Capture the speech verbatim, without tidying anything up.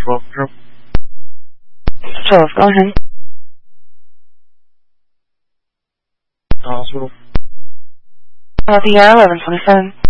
twelve, Control. twelve, go ahead. Hospital. Uh, the year eleven twenty-seven.